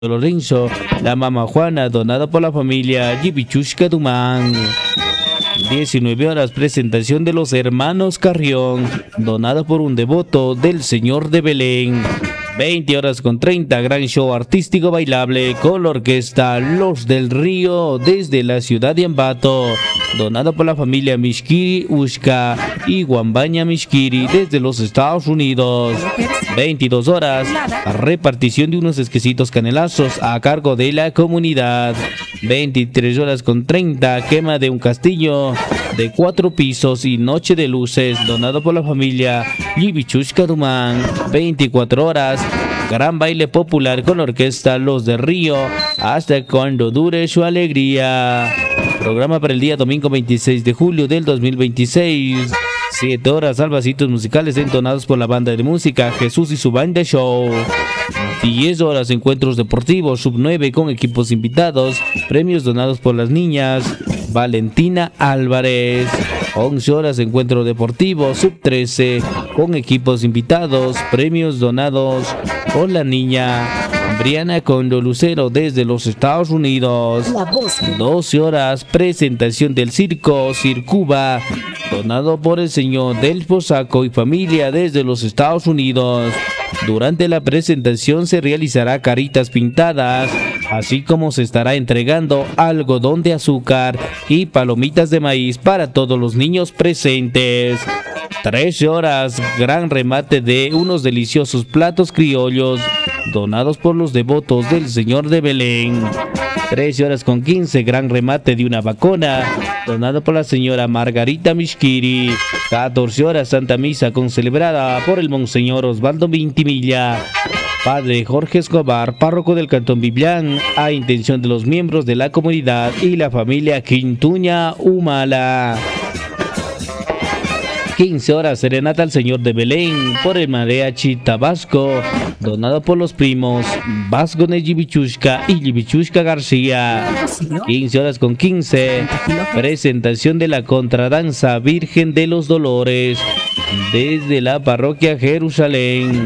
Lorenzo, la mamá Juana, donado por la familia Yibichushka Dumán. 19 horas, presentación de los hermanos Carrión, donado por un devoto del Señor de Belén. 20 horas con 30, gran show artístico bailable con la orquesta Los del Río desde la ciudad de Ambato, donado por la familia Mishkiri Ushka y Guambaña Mishkiri desde los Estados Unidos. 22 horas, repartición de unos exquisitos canelazos a cargo de la comunidad. 23 horas con 30, quema de un castillo de 4 pisos y noche de luces, donado por la familia Yibichushka Dumán. 24 horas, gran baile popular con la orquesta Los de Río hasta cuando dure su alegría. Programa para el día domingo 26 de julio del 2026. 7 horas, salvacitos musicales entonados por la banda de música Jesús y su banda show. 10 horas, encuentros deportivos, sub 9 con equipos invitados, premios donados por las niñas Valentina Álvarez. 11 horas, encuentro deportivo, sub 13 con equipos invitados, premios donados por la niña Briana Condo Lucero desde los Estados Unidos. 12 horas, presentación del circo Circuba, donado por el señor Del Posaco y familia desde los Estados Unidos. Durante la presentación se realizará caritas pintadas, así como se estará entregando algodón de azúcar y palomitas de maíz para todos los niños presentes. 13 horas, gran remate de unos deliciosos platos criollos donados por los devotos del Señor de Belén. 13 horas con 15, gran remate de una vacuna donado por la señora Margarita Mishkiri. 14 horas, Santa Misa concelebrada por el Monseñor Osvaldo Vintimilla, Padre Jorge Escobar, párroco del Cantón Biblián, a intención de los miembros de la comunidad y la familia Quintuña Humala. 15 horas, serenata al Señor de Belén por el Mariachi Tabasco, donado por los primos Vázquez Yibichushka y Yibichushka García. 15 horas con 15, presentación de la contradanza Virgen de los Dolores desde la parroquia Jerusalén.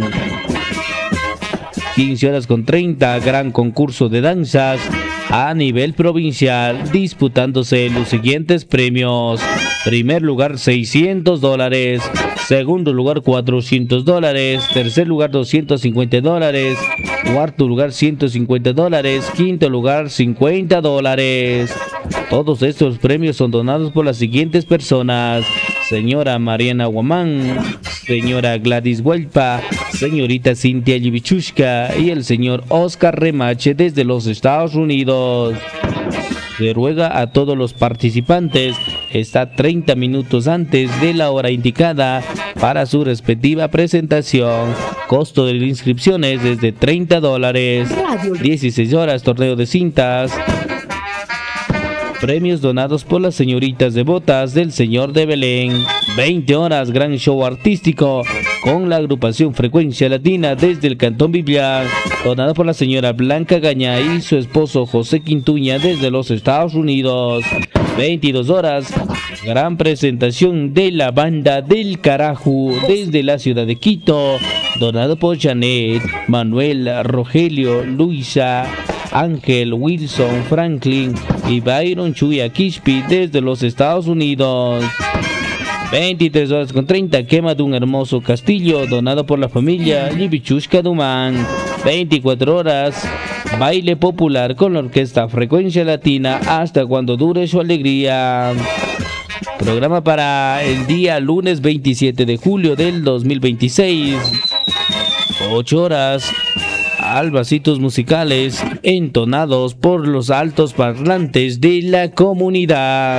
15 horas con 30, gran concurso de danzas a nivel provincial, disputándose los siguientes premios. Primer lugar $600, segundo lugar $400, tercer lugar $250, cuarto lugar $150, quinto lugar $50. Todos estos premios son donados por las siguientes personas: señora Mariana Guamán, señora Gladys Huelpa, señorita Cintia Yibichushka y el señor Oscar Remache desde los Estados Unidos. Se ruega a todos los participantes estar 30 minutos antes de la hora indicada para su respectiva presentación. Costo de la inscripción es desde $30. 16 horas, torneo de cintas. Premios donados por las señoritas devotas del Señor de Belén. 20 horas, gran show artístico con la agrupación Frecuencia Latina desde el Cantón Biblián, donado por la señora Blanca Gaña y su esposo José Quintuña desde los Estados Unidos. 22 horas, gran presentación de la banda del Carajú desde la ciudad de Quito, donado por Janet, Manuel, Rogelio, Luisa, Ángel, Wilson, Franklin y Byron Chuya Kishpi desde los Estados Unidos. 23 horas con 30, quema de un hermoso castillo donado por la familia Yibichushka Dumán. 24 horas, baile popular con la orquesta Frecuencia Latina hasta cuando dure su alegría. Programa para el día lunes 27 de julio del 2026. 8 horas, albacitos musicales entonados por los altos parlantes de la comunidad.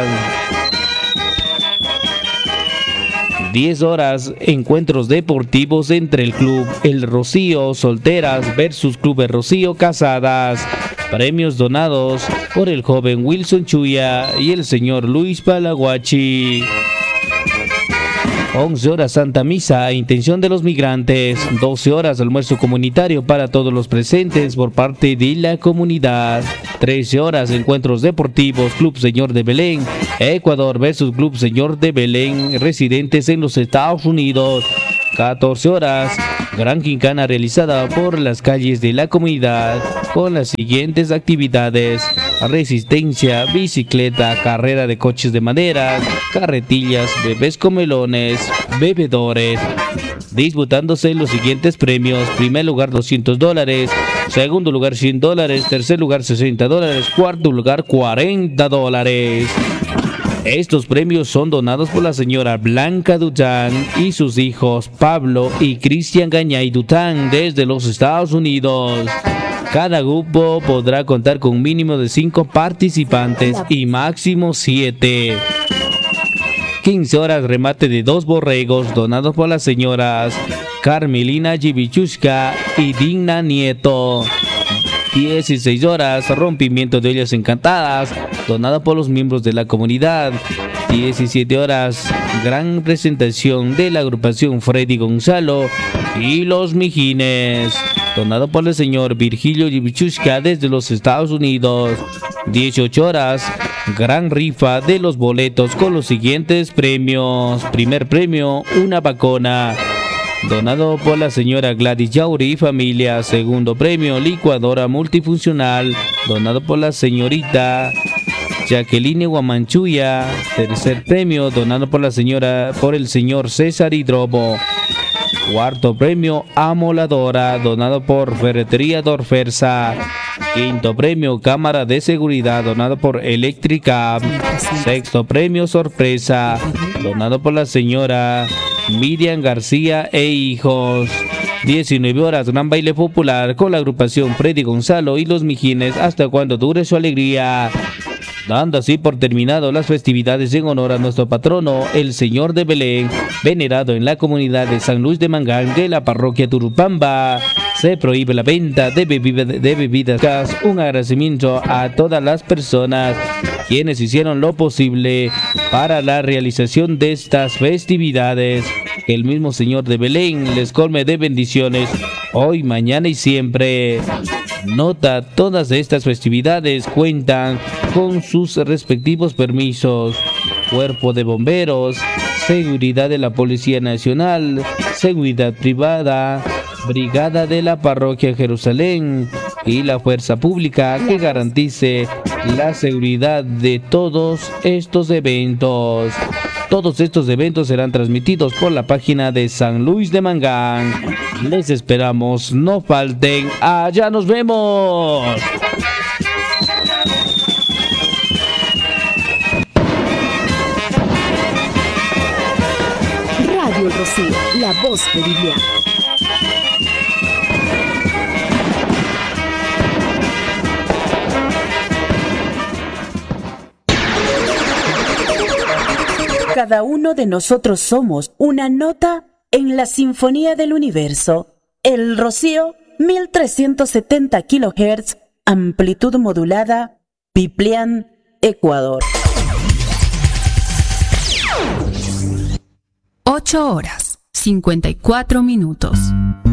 10 horas, encuentros deportivos entre el Club El Rocío Solteras versus Club El Rocío Casadas. Premios donados por el joven Wilson Chuya y el señor Luis Palaguachi. 11 horas, Santa Misa a intención de los migrantes. 12 horas, almuerzo comunitario para todos los presentes por parte de la comunidad. 13 horas, encuentros deportivos, Club Señor de Belén, Ecuador versus Club Señor de Belén, residentes en los Estados Unidos. 14 horas, gran gincana realizada por las calles de la comunidad con las siguientes actividades: resistencia, bicicleta, carrera de coches de madera, carretillas, bebés comelones, bebedores. Disputándose los siguientes premios: primer lugar $200, segundo lugar $100, tercer lugar $60, cuarto lugar $40. Estos premios son donados por la señora Blanca Dután y sus hijos Pablo y Cristian Gañay Dután desde los Estados Unidos. Cada grupo podrá contar con un mínimo de 5 participantes y máximo 7. 15 horas, remate de 2 borregos donados por las señoras Carmelina Yibichushka y Digna Nieto. 16 horas, rompimiento de ollas encantadas, donado por los miembros de la comunidad. 17 horas, gran presentación de la agrupación Freddy Gonzalo y los Mijines, donado por el señor Virgilio Yibichushka desde los Estados Unidos. 18 horas, gran rifa de los boletos con los siguientes premios. Primer premio, una vacuna, donado por la señora Gladys Yauri y familia. Segundo premio, licuadora multifuncional, donado por la señorita Jacqueline Guamanchuya. Tercer premio, donado por el señor César Hidrobo. Cuarto premio, amoladora, donado por Ferretería Dorfersa. Quinto premio, cámara de seguridad, donado por Electrica. Sexto premio, sorpresa, donado por la señora Miriam García e hijos. 19 horas, gran baile popular con la agrupación Freddy Gonzalo y los Mijines hasta cuando dure su alegría, dando así por terminado las festividades en honor a nuestro patrono, el Señor de Belén, venerado en la comunidad de San Luis de Mangán de la parroquia Turupamba. Se prohíbe la venta de bebidas. Un agradecimiento a todas las personas quienes hicieron lo posible para la realización de estas festividades. Que el mismo Señor de Belén les colme de bendiciones hoy, mañana y siempre. Nota: todas estas festividades cuentan con sus respectivos permisos. Cuerpo de Bomberos, Seguridad de la Policía Nacional, Seguridad Privada, Brigada de la Parroquia Jerusalén y la Fuerza Pública que garantice la seguridad de todos estos eventos. Todos estos eventos serán transmitidos por la página de San Luis de Mangán. Les esperamos, no falten. ¡Allá nos vemos! Radio El Rocío, la voz boliviana. Cada uno de nosotros somos una nota en la sinfonía del universo. El Rocío, 1370 kHz, amplitud modulada, Piplián, Ecuador. 8 horas, 54 minutos.